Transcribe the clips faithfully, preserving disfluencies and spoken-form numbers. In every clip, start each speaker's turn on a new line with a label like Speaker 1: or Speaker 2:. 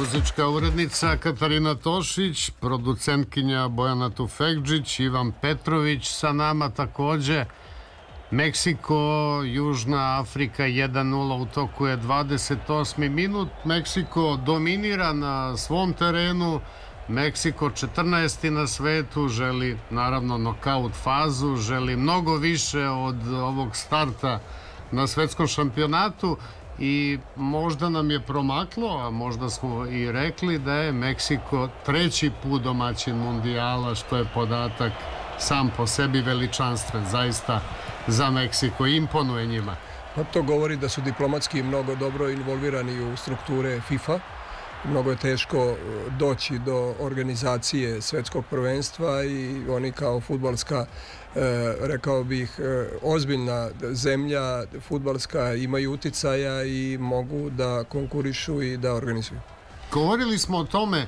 Speaker 1: Muzička urednica Katarina Tošić, producentkinja Bojana Tufekdžić, Ivan Petrović sa nama takođe. Meksiko, Južna Afrika jedan nula, u toku je dvadeset osmi minut. Meksiko dominira na svom terenu. Meksiko četrnaesti na svetu, želi naravno nokaut fazu, želi mnogo više od ovog starta na svetskom šampionatu i možda nam je promaklo, a možda smo i rekli da je Meksiko treći put domaćin mundijala, što je podatak sam po sebi veličanstven, zaista za Meksiko, imponuje njima.
Speaker 2: Pa to govori da su diplomatski mnogo dobro involvirani u strukture FIFA. Mnogo je teško doći do organizacije svetskog prvenstva i oni kao fudbalska, rekao bih, ozbiljna zemlja fudbalska imaju uticaja i mogu da konkurišu i da organizuju.
Speaker 1: Govorili smo o tome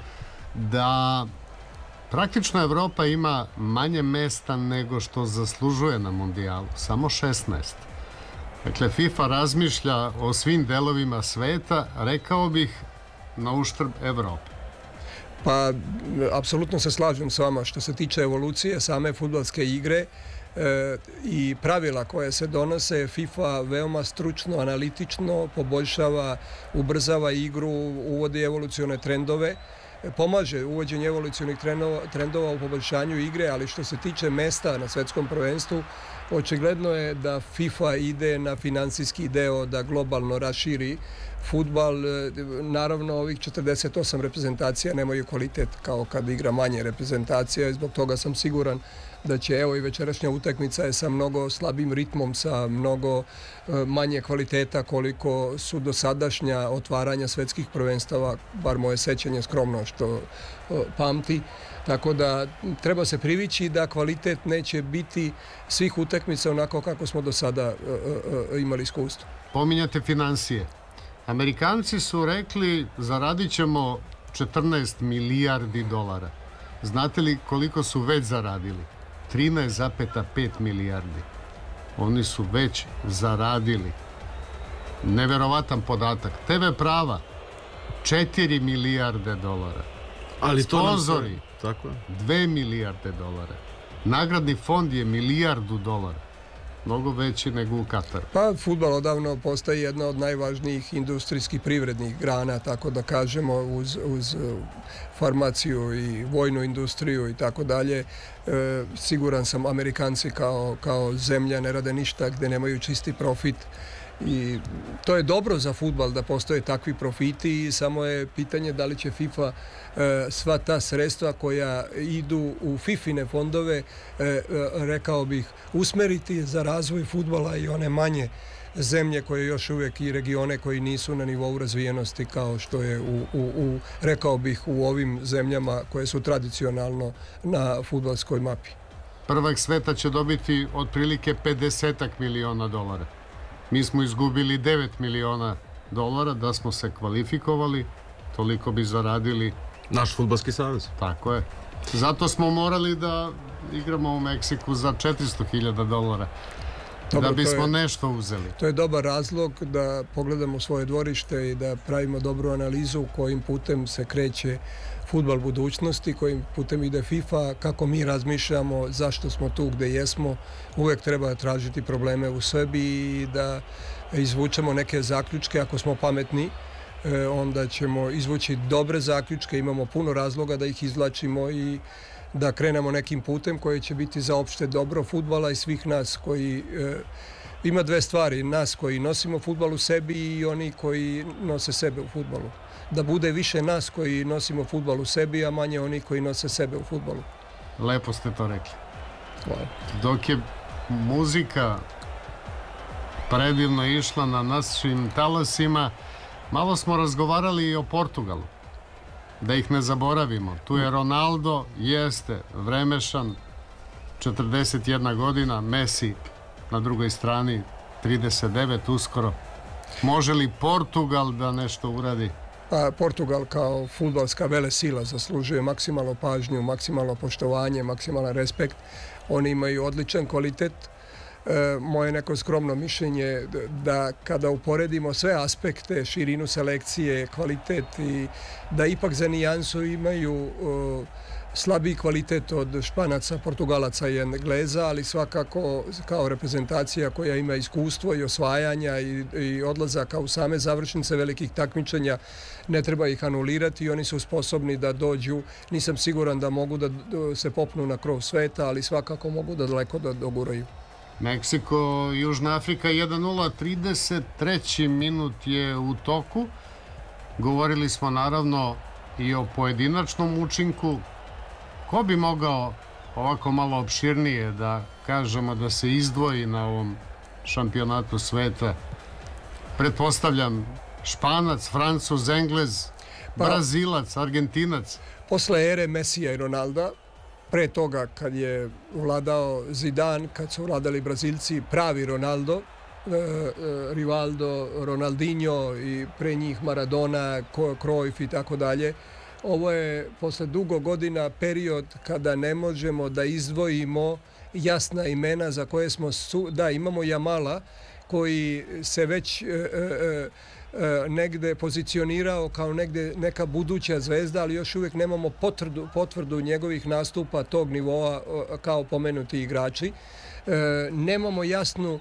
Speaker 1: da praktično Evropa ima manje mesta nego što zaslužuje na mundijalu, samo šesnaest. Dakle, FIFA razmišlja o svim delovima sveta, rekao bih, na uštrb Evrope.
Speaker 2: Pa, apsolutno se slažem s vama što se tiče evolucije same fudbalske igre e, i pravila koje se donose. FIFA veoma stručno, analitično poboljšava, ubrzava igru, uvodi evolucione trendove, pomaže uvođenje evolucionih trendova u poboljšanju igre, ali što se tiče mesta na svetskom prvenstvu, očigledno je da FIFA ide na finansijski deo, da globalno raširi fudbal. Naravno, ovih četrdeset osam reprezentacija nemaju kvalitet kao kad igra manje reprezentacija i zbog toga sam siguran da će, evo i večerašnja utakmica je sa mnogo slabim ritmom, sa mnogo manje kvaliteta koliko su dosadašnja otvaranja svetskih prvenstava, bar moje sećanje skromno što pamti. Tako da treba se privići da kvalitet neće biti svih utakmica onako kako smo do sada imali iskustvo.
Speaker 1: Pominjate finansije. Amerikanci su rekli zaradit ćemo četrnaest milijardi dolara. Znate li koliko su već zaradili? trinaest zarez pet milijardi. Oni su već zaradili. Neverovatan podatak. te ve prava četiri milijarde dolara.
Speaker 3: Ali to
Speaker 1: sponzori
Speaker 3: tako je.
Speaker 1: dve milijarde dolara. Nagradni fond je milijardu dolara. Mnogo veći nego u Kataru.
Speaker 2: Pa, fudbal odavno postaje jedna od najvažnijih industrijskih privrednih grana, tako da kažemo, uz, uz farmaciju i vojnu industriju i tako dalje. E, siguran sam, Amerikanci kao, kao zemlja ne rade ništa gde nemaju čisti profit i to je dobro za fudbal da postoje takvi profiti i samo je pitanje da li će FIFA e, sva ta sredstva koja idu u fifine fondove, e, e, rekao bih, usmeriti za razvoj fudbala i one manje zemlje koje još uvijek i regione koji nisu na nivou razvijenosti kao što je u, u, u rekao bih u ovim zemljama koje su tradicionalno na fudbalskoj mapi.
Speaker 1: Prvak sveta će dobiti otprilike pedeset miliona dolara. Mi smo izgubili devet miliona dolara, da smo se kvalifikovali, toliko bi zaradili
Speaker 3: naš fudbalski savez.
Speaker 1: Tako je. Zato smo morali da igramo u Meksiku za četiristo hiljada dolara. Dobro, da bismo je, nešto uzeli.
Speaker 2: To je dobar razlog da pogledamo svoje dvorište i da pravimo dobru analizu kojim putem se kreće fudbal budućnosti, kojim putem ide FIFA, kako mi razmišljamo, zašto smo tu gde jesmo. Uvek treba tražiti probleme u sebi i da izvučemo neke zaključke. Ako smo pametni, onda ćemo izvući dobre zaključke, imamo puno razloga da ih izvlačimo i da krenemo nekim putem koji će biti za opšte dobro fudbala i svih nas koji... E, ima dve stvari, nas koji nosimo fudbal u sebi i oni koji nose sebe u fudbalu. Da bude više nas koji nosimo fudbal u sebi, a manje oni koji nose sebe u fudbalu.
Speaker 1: Lepo ste to rekli.
Speaker 2: Hvala.
Speaker 1: Dok je muzika predivno išla na našim talasima, malo smo razgovarali i o Portugalu. Da ih ne zaboravimo. Tu je Ronaldo, jeste vremešan, četrdeset jedna godina, Messi na drugoj strani, trideset devet uskoro. Može li Portugal da nešto uradi?
Speaker 2: Pa, Portugal kao fudbalska velesila zaslužuje maksimalnu pažnju, maksimalno poštovanje, maksimalan respekt. Oni imaju odličan kvalitet. E, moje neko skromno mišljenje da kada uporedimo sve aspekte, širinu selekcije, kvalitet i da ipak za nijansu imaju o, slabiji kvalitet od Španaca, Portugalaca i Engleza, ali svakako kao reprezentacija koja ima iskustvo i osvajanja i, i odlazaka u same završnice velikih takmičenja, ne treba ih anulirati i oni su sposobni da dođu. Nisam siguran da mogu da se popnu na krov sveta, ali svakako mogu da daleko da doguraju.
Speaker 1: Meksiko, Južna Afrika jedan nula, trideset treći minut je u toku. Govorili smo naravno i o pojedinačnom učinku. Ko bi mogao ovako malo opširnije da kažemo da se izdvoji na ovom šampionatu sveta? Pretpostavljam Španac, Francuz, Englez,
Speaker 2: Pa,
Speaker 1: Brazilac, Argentinac.
Speaker 2: Posle ere Mesija i Ronalda, pre toga kad je vladao Zidane, kad su vladali Brazilci, pravi Ronaldo, e, e, Rivaldo, Ronaldinho i pre njih Maradona, Cruyff i tako dalje. Ovo je posle dugo godina period kada ne možemo da izdvojimo jasna imena za koje smo... Su, da, imamo Jamala koji se već e, e, e, negde pozicionirao kao negde neka buduća zvezda, ali još uvijek nemamo potvrdu, potvrdu njegovih nastupa tog nivoa kao pomenuti igrači. E, nemamo jasnu,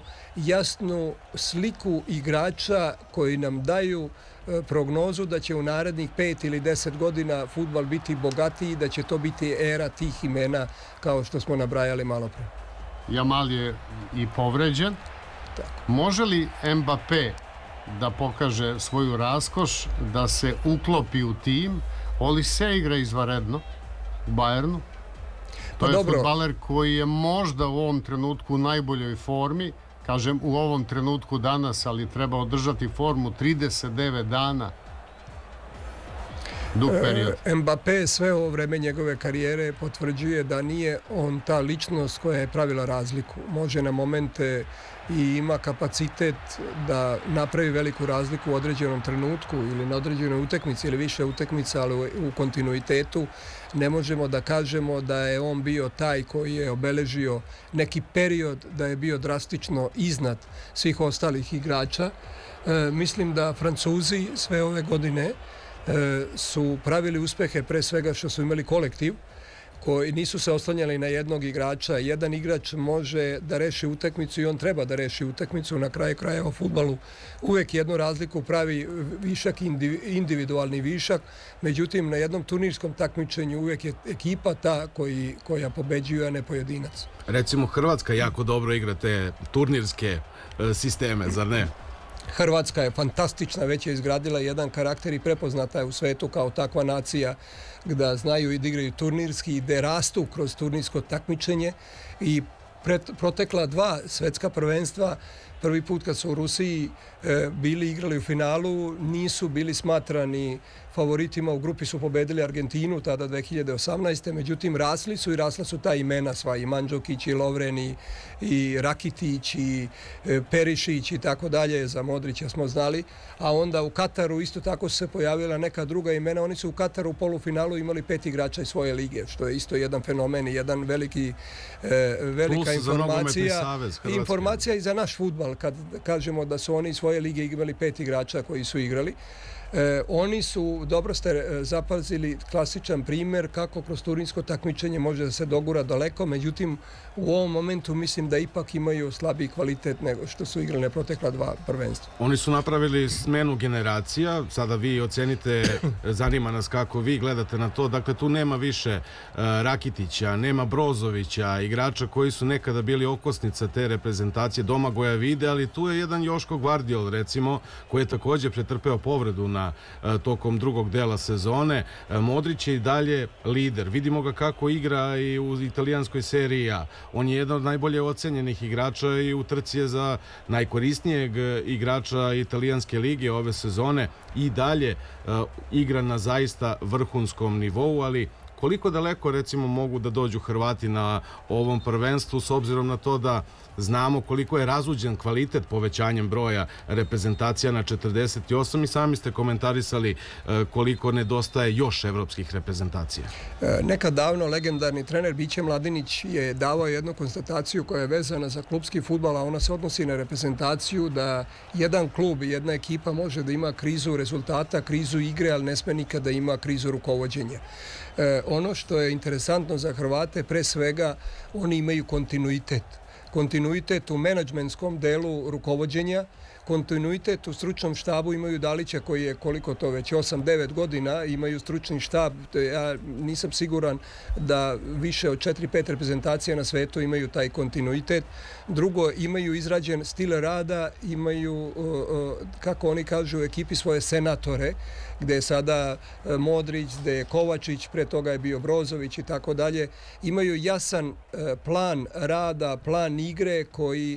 Speaker 2: jasnu sliku igrača koji nam daju prognozu da će u narednih pet ili deset godina fudbal biti bogatiji i da će to biti era tih imena kao što smo nabrajali malo pre.
Speaker 1: Jamal je i povređen.
Speaker 2: Tako.
Speaker 1: Može li Mbappé da pokaže svoju raskoš, da se uklopi u tim? Olise igra izvanredno u Bayernu. To
Speaker 2: Pa
Speaker 1: je
Speaker 2: dobro.
Speaker 1: fudbaler koji je možda u ovom trenutku u najboljoj formi. Kažem u ovom trenutku danas, ali treba održati formu trideset devet dana. Dug period.
Speaker 2: E, Mbappé sve ovo vreme njegove karijere potvrđuje da nije on ta ličnost koja je pravila razliku. Može na momente i ima kapacitet da napravi veliku razliku u određenom trenutku ili na određenoj utakmici ili više utakmica, ali u, u kontinuitetu ne možemo da kažemo da je on bio taj koji je obeležio neki period, da je bio drastično iznad svih ostalih igrača. E, mislim da Francuzi sve ove godine e, su pravili uspehe pre svega što su imali kolektiv, koji nisu se oslanjali na jednog igrača. Jedan igrač može da reši utakmicu i on treba da reši utakmicu. Na kraju krajeva u fudbalu uvek jednu razliku pravi višak, individualni višak. Međutim, na jednom turnirskom takmičenju uvek je ekipa ta koji, koja pobeđuje, a ne pojedinac.
Speaker 3: Recimo, Hrvatska jako dobro igra te turnirske e, sisteme, zar ne?
Speaker 2: Hrvatska je fantastična, već je izgradila jedan karakter i prepoznata je u svetu kao takva nacija gdje znaju i da igraju turnirski i da rastu kroz turnirsko takmičenje i pret, protekla dva svetska prvenstva. Prvi put kad su u Rusiji e, bili igrali u finalu, nisu bili smatrani favoritima, u grupi su pobedili Argentinu tada dve hiljade osamnaeste. Međutim, rasli su i rasla su ta imena sva, i Mandžukić, i Lovren, i, i Rakitić, i e, Perišić i tako dalje, za Modrića smo znali. A onda u Kataru isto tako se pojavila neka druga imena. Oni su u Kataru u polufinalu imali pet igrača iz svoje lige, što je isto jedan fenomen i jedan veliki, e, velika
Speaker 3: Plus
Speaker 2: informacija.
Speaker 3: Savez,
Speaker 2: informacija i za naš fudbal, kad kažemo da su oni iz svoje lige imali pet igrača koji su igrali. E, oni su, dobro ste zapazili, klasičan primjer kako kroz turnirsko takmičenje može da se dogura daleko, međutim u ovom momentu mislim da ipak imaju slabiji kvalitet nego što su igrali protekla dva prvenstva.
Speaker 3: Oni su napravili smenu generacija, sada vi ocenite, zanima nas kako vi gledate na to, dakle tu nema više uh, Rakitića, nema Brozovića, igrača koji su nekada bili okosnica te reprezentacije, Domagoja Vide, ali tu je jedan Joško Gvardiol recimo, koji je također pretrpeo povredu na uh, tokom drugog dela sezone. Uh, Modrić je i dalje lider, vidimo ga kako igra i u italijanskoj seriji A. On je jedan od najbolje ocenjenih igrača i u trci je za najkorisnijeg igrača italijanske lige ove sezone i dalje uh, igra na zaista vrhunskom nivou, ali Koliko daleko recimo mogu da dođu Hrvati na ovom prvenstvu s obzirom na to da znamo koliko je razuđen kvalitet povećanjem broja reprezentacija na četrdeset osam i sami ste komentarisali koliko nedostaje još evropskih reprezentacija.
Speaker 2: Nekad davno legendarni trener Biće Mladinić je davao jednu konstataciju koja je vezana za klubski fudbal, a ona se odnosi na reprezentaciju, da jedan klub i jedna ekipa može da ima krizu rezultata, krizu igre, ali ne sme nikada da ima krizu rukovođenja. E, ono što je interesantno za Hrvate, pre svega, oni imaju kontinuitet. Kontinuitet u menadžmentskom delu rukovođenja, kontinuitet u stručnom štabu. Imaju Dalića koji je, koliko to već, osam devet godina, imaju stručni štab. Ja nisam siguran da više od četiri pet reprezentacija na svetu imaju taj kontinuitet. Drugo, imaju izrađen stil rada, imaju, kako oni kažu, u ekipi svoje senatore, gde je sada Modrić, gde je Kovačić, pre toga je bio Brozović i tako dalje. Imaju jasan plan rada, plan igre koji,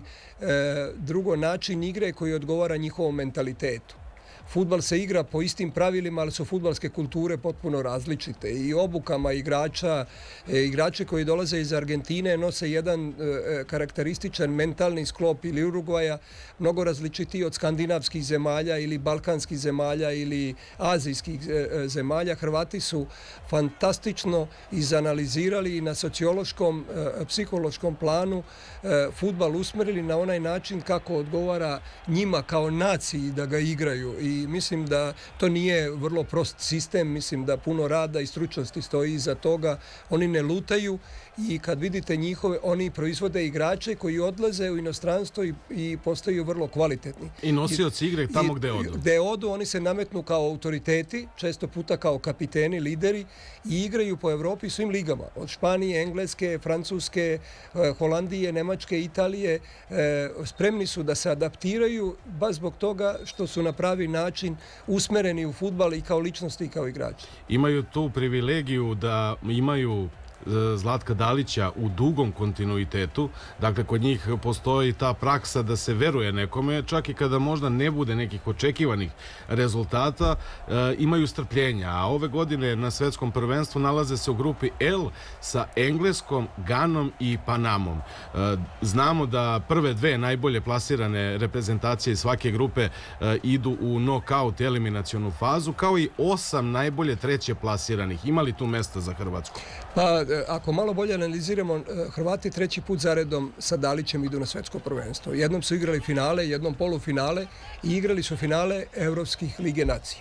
Speaker 2: drugo, način igre koji odgovara njihovom mentalitetu. Fudbal se igra po istim pravilima, ali su fudbalske kulture potpuno različite. I obukama igrača, igrači koji dolaze iz Argentine nose jedan karakterističan mentalni sklop ili Urugvaja, mnogo različitiji od skandinavskih zemalja ili balkanskih zemalja ili azijskih zemalja. Hrvati su fantastično izanalizirali i na sociološkom, psihološkom planu fudbal usmerili na onaj način kako odgovara njima kao naciji da ga igraju. I mislim da to nije vrlo prost sistem, mislim da puno rada i stručnosti stoji iza toga. Oni ne lutaju i kad vidite njihove, oni proizvode igrače koji odlaze u inostranstvo i, i postaju vrlo kvalitetni.
Speaker 3: I nosioci igre tamo gde odu.
Speaker 2: Gde odu, oni se nametnu kao autoriteti, često puta kao kapiteni, lideri i igraju po Evropi svim ligama. Od Španije, Engleske, Francuske, Holandije, Nemačke, Italije. Spremni su da se adaptiraju baš zbog toga što su na pravi način usmereni u fudbal i kao ličnosti i kao igrači.
Speaker 3: Imaju tu privilegiju da imaju Zlatka Dalića u dugom kontinuitetu, dakle kod njih postoji ta praksa da se veruje nekome, čak i kada možda ne bude nekih očekivanih rezultata, e, imaju strpljenja, a ove godine na svetskom prvenstvu nalaze se u grupi L sa Engleskom, Ganom i Panamom. E, znamo da prve dve najbolje plasirane reprezentacije iz svake grupe e, idu u nokaut eliminacionu fazu, kao i osam najbolje treće plasiranih. Ima li tu mesta za Hrvatsku?
Speaker 2: Pa, ako malo bolje analiziramo, Hrvati treći put zaredom sa Dalićem idu na svetsko prvenstvo. Jednom su igrali finale, jednom polufinale i igrali su finale Evropskih lige nacija.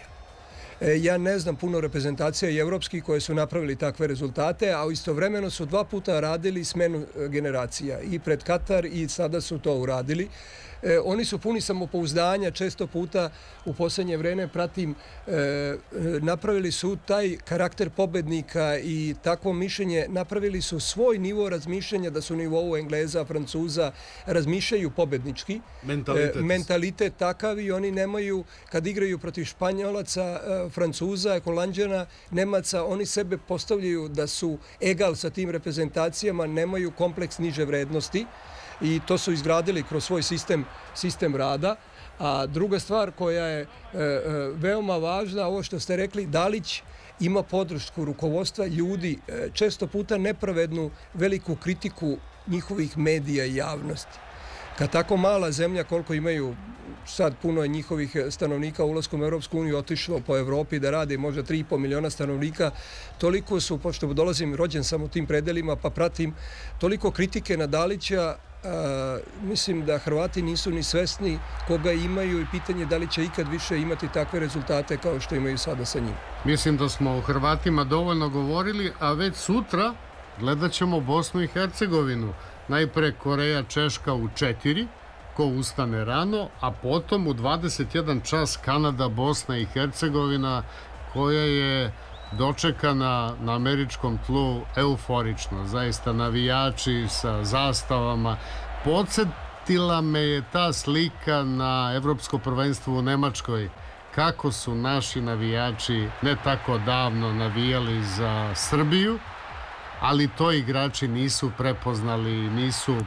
Speaker 2: Ja ne znam puno reprezentacija i evropskih koje su napravili takve rezultate, a istovremeno su dva puta radili smenu generacija. I pred Katar i sada su to uradili. E, oni su puni samopouzdanja, često puta u posljednje vreme pratim, e, napravili su taj karakter pobednika i takvo mišljenje, napravili su svoj nivo razmišljanja da su u nivou Engleza, Francuza, razmišljaju pobednički.
Speaker 3: Mentalitet.
Speaker 2: E, mentalitet takav i oni nemaju, kad igraju protiv Španjolaca, e, Francuza, Holanđana, Nemaca, oni sebe postavljaju da su egal sa tim reprezentacijama, nemaju kompleks niže vrednosti. I to su izgradili kroz svoj sistem, sistem rada. A druga stvar koja je e, e, veoma važna, ovo što ste rekli, Dalić ima podršku rukovodstva ljudi, e, često puta nepravednu veliku kritiku njihovih medija i javnosti. Kad tako mala zemlja, koliko imaju, sad puno je njihovih stanovnika ulaskom u Europsku uniju otišlo po Evropi da radi možda tri i po miliona stanovnika, toliko su, pošto dolazim, rođen sam u tim predelima, pa pratim, toliko kritike na Dalića. A, mislim da Hrvati nisu ni svesni koga imaju i pitanje da li će ikad više imati takve rezultate kao što imaju sada sa njim.
Speaker 1: Mislim da smo o Hrvatima dovoljno govorili, a već sutra gledat ćemo Bosnu i Hercegovinu. Najpre Koreja, Češka u četiri, ko ustane rano, a potom u dvadeset jedan čas Kanada, Bosna i Hercegovina, koja je dočekana na američkom tlu euforično. Zaista navijači sa zastavama. Podsjetila me je ta slika na Evropsko prvenstvo u Nemačkoj. Kako su naši navijači ne tako davno navijali za Srbiju, ali to igrači nisu prepoznali, nisu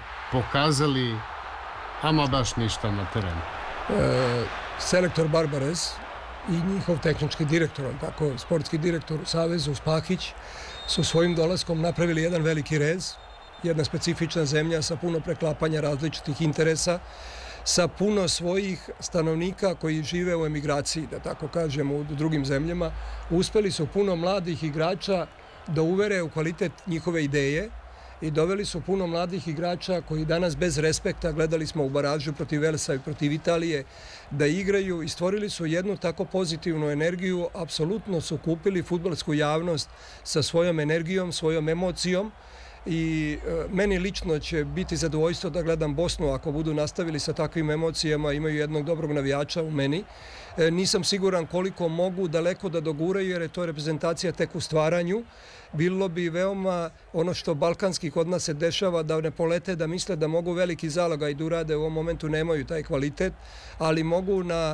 Speaker 1: pokazali ama baš ništa na terenu.
Speaker 2: E, selektor Barbares i njihov tehnički direktor, tako, sportski direktor u Savezu, Spahić, su svojim dolaskom napravili jedan veliki rez, jedna specifična zemlja sa puno preklapanja različitih interesa, sa puno svojih stanovnika koji žive u emigraciji, da tako kažemo, u drugim zemljama. Uspeli su puno mladih igrača da uvere u kvalitet njihove ideje i doveli su puno mladih igrača koji danas bez respekta, gledali smo u baražu protiv Velsa i protiv Italije, da igraju i stvorili su jednu tako pozitivnu energiju, apsolutno su kupili fudbalsku javnost sa svojom energijom, svojom emocijom. I meni lično će biti zadovoljstvo da gledam Bosnu ako budu nastavili sa takvim emocijama, imaju jednog dobrog navijača u meni. Nisam siguran koliko mogu daleko da doguraju jer je to reprezentacija tek u stvaranju. Bilo bi veoma ono što balkanski kod nas se dešava, da ne polete, da misle da mogu veliki zalogaj da urade, u ovom momentu nemaju taj kvalitet, ali mogu na,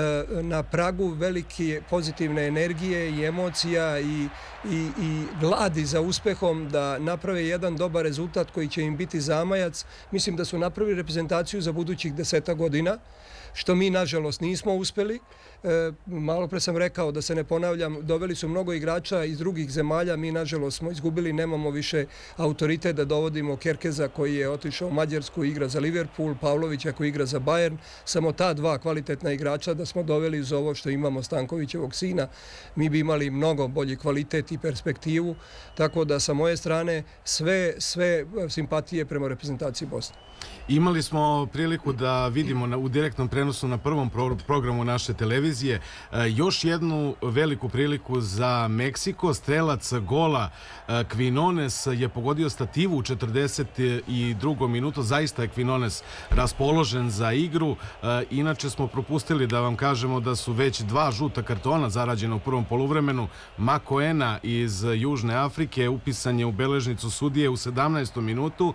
Speaker 2: na pragu velike pozitivne energije i emocija i, i, i gladi za uspehom da naprave jedan dobar rezultat koji će im biti zamajac. Mislim da su napravili reprezentaciju za budućih deseta godina, što mi nažalost nismo uspeli. E, malo pre sam rekao, da se ne ponavljam, doveli su mnogo igrača iz drugih zemalja, mi nažalost smo izgubili, nemamo više autoritet da dovodimo Kerkeza koji je otišao u Mađarsku, igra za Liverpool, Pavlovića koji igra za Bayern, samo ta dva kvalitetna igrača da smo doveli uz ovo što imamo Stankovićevog sina, mi bi imali mnogo bolji kvalitet i perspektivu, tako da sa moje strane sve, sve simpatije prema reprezentaciji Bosne.
Speaker 3: Imali smo priliku da vidimo na, u direktnom prenosu na prvom pro, programu naše televizije e, još jednu veliku priliku za Meksiko. Strelac gola e, Quinones je pogodio stativu u četrdeset drugom minutu. Zaista je Quinones raspoložen za igru. E, inače smo propustili da vam kažemo da su već dva žuta kartona zarađena u prvom poluvremenu. Makoena iz Južne Afrike upisan je u beležnicu sudije u sedamnaestom minutu,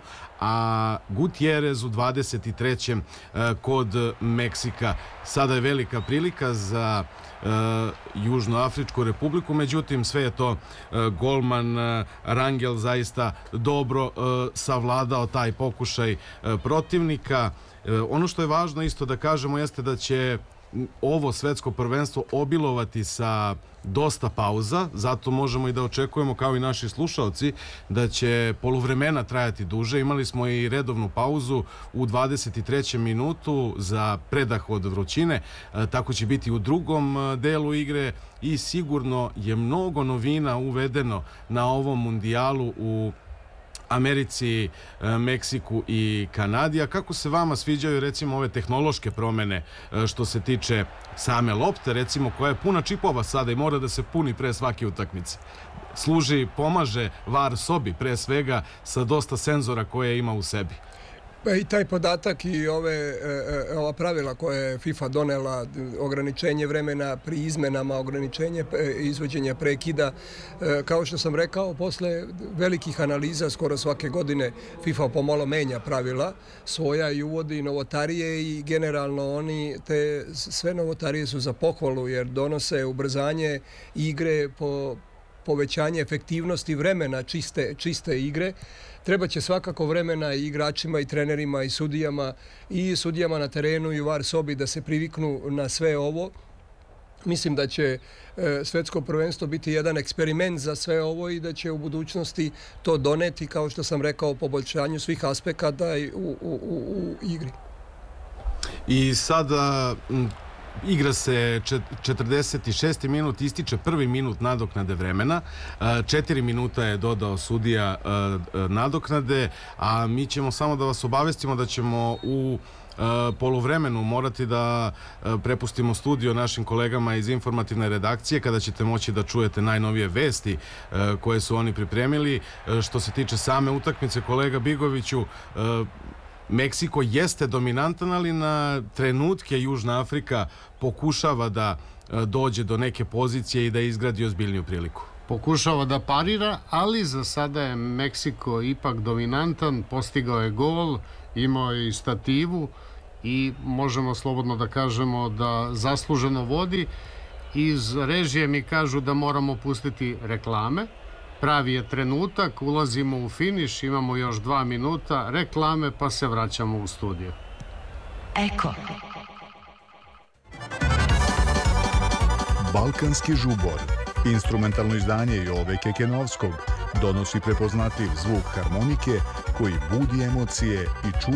Speaker 3: a Gutierrez u dvadeset trećem kod Meksika. Sada je velika prilika za uh, Južnoafričku republiku, međutim sve je to uh, golman uh, Rangel zaista dobro uh, savladao taj pokušaj uh, protivnika. Uh, ono što je važno isto da kažemo jeste da će ovo svetsko prvenstvo obilovati sa dosta pauza, zato možemo i da očekujemo, kao i naši slušalci, da će poluvremena trajati duže. Imali smo i redovnu pauzu u dvadeset trećem minutu za predah od vrućine, tako će biti u drugom delu igre i sigurno je mnogo novina uvedeno na ovom mundijalu u Americi, Meksiku i Kanadi. A kako se vama sviđaju recimo ove tehnološke promene što se tiče same lopte, recimo, koja je puna čipova sada i mora da se puni pre svake utakmice? Služi, pomaže VAR sobi pre svega sa dosta senzora koje ima u sebi.
Speaker 2: I taj podatak i ove, ova pravila koje je FIFA donela, ograničenje vremena pri izmenama, ograničenje izvođenja prekida, kao što sam rekao, posle velikih analiza skoro svake godine FIFA pomalo menja pravila svoja i uvodi novotarije i generalno oni te sve novotarije su za pohvalu jer donose ubrzanje igre, po povećanje efektivnosti vremena čiste, čiste igre. Treba će svakako vremena i igračima i trenerima i sudijama i sudijama na terenu i u VAR sobi da se priviknu na sve ovo. Mislim da će e, svetsko prvenstvo biti jedan eksperiment za sve ovo i da će u budućnosti to doneti, kao što sam rekao, poboljšanju svih aspekata u, u, u, u igri.
Speaker 3: I sada igra se četrdeset šesti minut, ističe prvi minut nadoknade vremena. Četiri minuta je dodao sudija nadoknade, a mi ćemo samo da vas obavestimo da ćemo u poluvremenu morati da prepustimo studio našim kolegama iz informativne redakcije, kada ćete moći da čujete najnovije vesti koje su oni pripremili. Što se tiče same utakmice, kolega Bigoviću, Meksiko jeste dominantan, ali na trenutke Južna Afrika pokušava da dođe do neke pozicije i da izgradi ozbiljniju priliku.
Speaker 1: Pokušava da parira, ali za sada je Meksiko ipak dominantan, postigao je gol, imao je i stativu i možemo slobodno da kažemo da zasluženo vodi. Iz režije mi kažu da moramo pustiti reklame. Pravi je trenutak, ulazimo u finiš, imamo još dva minuta, reklame, pa se vraćamo u studio.
Speaker 4: Eko. Balkanski žubor, instrumentalno izdanje Jove Kekenovskog, donosi prepoznatljiv zvuk harmonike koji budi emocije i čuva